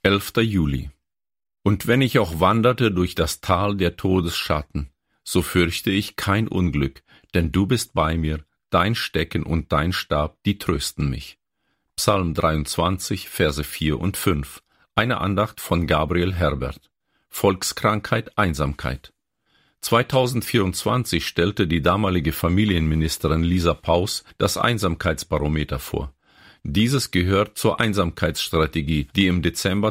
11. Juli. Und wenn ich auch wanderte durch das Tal der Todesschatten, so fürchte ich kein Unglück, denn du bist bei mir, dein Stecken und dein Stab, die trösten mich. Psalm 23, Verse 4 und 5. Eine Andacht von Gabriel Herbert. Volkskrankheit, Einsamkeit. 2024 stellte die damalige Familienministerin Lisa Paus das Einsamkeitsbarometer vor. Dieses gehört zur Einsamkeitsstrategie, die im Dezember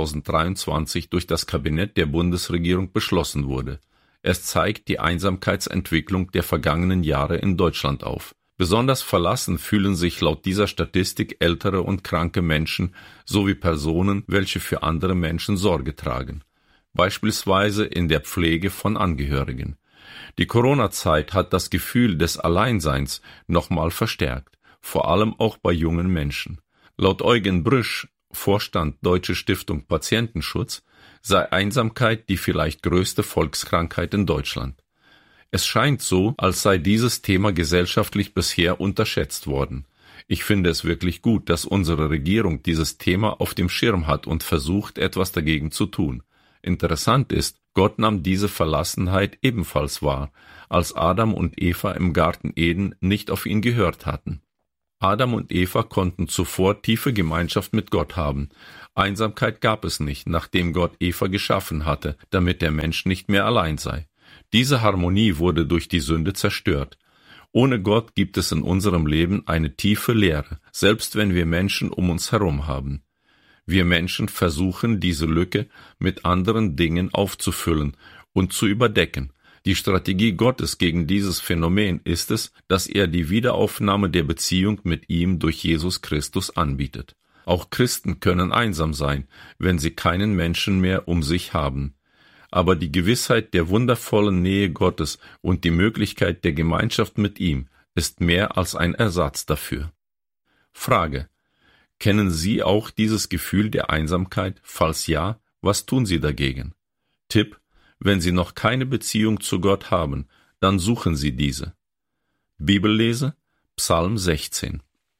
2023 durch das Kabinett der Bundesregierung beschlossen wurde. Es zeigt die Einsamkeitsentwicklung der vergangenen Jahre in Deutschland auf. Besonders verlassen fühlen sich laut dieser Statistik ältere und kranke Menschen sowie Personen, welche für andere Menschen Sorge tragen. Beispielsweise in der Pflege von Angehörigen. Die Corona-Zeit hat das Gefühl des Alleinseins nochmal verstärkt, vor allem auch bei jungen Menschen. Laut Eugen Brüsch, Vorstand Deutsche Stiftung Patientenschutz, sei Einsamkeit die vielleicht größte Volkskrankheit in Deutschland. Es scheint so, als sei dieses Thema gesellschaftlich bisher unterschätzt worden. Ich finde es wirklich gut, dass unsere Regierung dieses Thema auf dem Schirm hat und versucht, etwas dagegen zu tun. Interessant ist, Gott nahm diese Verlassenheit ebenfalls wahr, als Adam und Eva im Garten Eden nicht auf ihn gehört hatten. Adam und Eva konnten zuvor tiefe Gemeinschaft mit Gott haben. Einsamkeit gab es nicht, nachdem Gott Eva geschaffen hatte, damit der Mensch nicht mehr allein sei. Diese Harmonie wurde durch die Sünde zerstört. Ohne Gott gibt es in unserem Leben eine tiefe Leere, selbst wenn wir Menschen um uns herum haben. Wir Menschen versuchen, diese Lücke mit anderen Dingen aufzufüllen und zu überdecken. Die Strategie Gottes gegen dieses Phänomen ist es, dass er die Wiederaufnahme der Beziehung mit ihm durch Jesus Christus anbietet. Auch Christen können einsam sein, wenn sie keinen Menschen mehr um sich haben. Aber die Gewissheit der wundervollen Nähe Gottes und die Möglichkeit der Gemeinschaft mit ihm ist mehr als ein Ersatz dafür. Frage: Kennen Sie auch dieses Gefühl der Einsamkeit? Falls ja, was tun Sie dagegen? Tipp: Wenn Sie noch keine Beziehung zu Gott haben, dann suchen Sie diese. Bibellese: Psalm 16.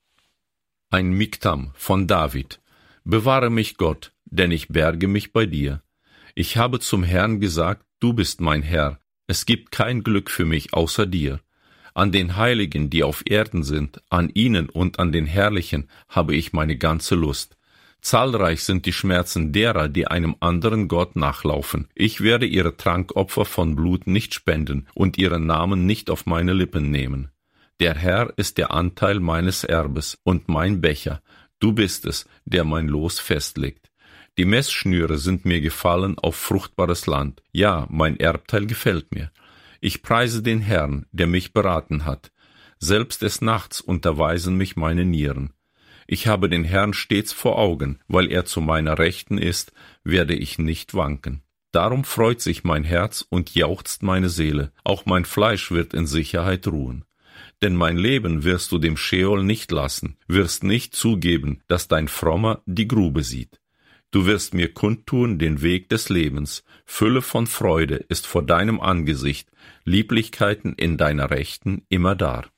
Ein Miktam von David. Bewahre mich, Gott, denn ich berge mich bei dir. Ich habe zum Herrn gesagt, du bist mein Herr. Es gibt kein Glück für mich außer dir. An den Heiligen, die auf Erden sind, an ihnen und an den Herrlichen habe ich meine ganze Lust. Zahlreich sind die Schmerzen derer, die einem anderen Gott nachlaufen. Ich werde ihre Trankopfer von Blut nicht spenden und ihren Namen nicht auf meine Lippen nehmen. Der Herr ist der Anteil meines Erbes und mein Becher. Du bist es, der mein Los festlegt. Die Messschnüre sind mir gefallen auf fruchtbares Land. Ja, mein Erbteil gefällt mir. Ich preise den Herrn, der mich beraten hat. Selbst des Nachts unterweisen mich meine Nieren. Ich habe den Herrn stets vor Augen, weil er zu meiner Rechten ist, werde ich nicht wanken. Darum freut sich mein Herz und jauchzt meine Seele, auch mein Fleisch wird in Sicherheit ruhen. Denn mein Leben wirst du dem Scheol nicht lassen, wirst nicht zugeben, dass dein Frommer die Grube sieht. Du wirst mir kundtun den Weg des Lebens, Fülle von Freude ist vor deinem Angesicht, Lieblichkeiten in deiner Rechten immerdar.